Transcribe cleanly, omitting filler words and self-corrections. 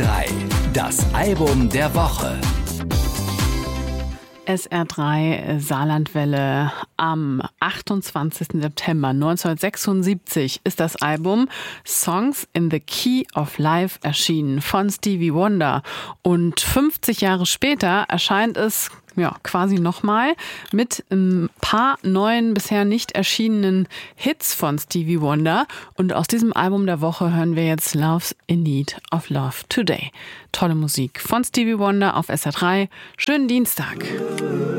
SR3, das Album der Woche. SR3 Saarlandwelle am 28. September 1976 ist das Album Songs in the Key of Life erschienen von Stevie Wonder. Und 50 Jahre später erscheint es quasi nochmal mit ein paar neuen, bisher nicht erschienenen Hits von Stevie Wonder. Und aus diesem Album der Woche hören wir jetzt Love's in Need of Love Today. Tolle Musik von Stevie Wonder auf SR3. Schönen Dienstag.